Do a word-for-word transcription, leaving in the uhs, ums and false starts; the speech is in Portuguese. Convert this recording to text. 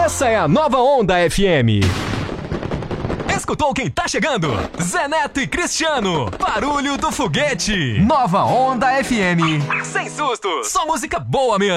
Essa é a Nova Onda F M. Escutou quem tá chegando? Zé Neto e Cristiano. Barulho do Foguete. Nova Onda F M. Sem sustos. Só música boa mesmo.